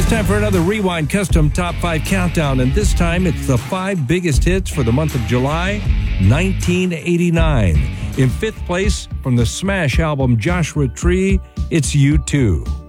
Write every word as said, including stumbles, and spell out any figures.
It's time for another Rewind Custom Top five Countdown, and this time it's the five biggest hits for the month of July, nineteen eighty-nine. In fifth place, from the smash album Joshua Tree, it's U two.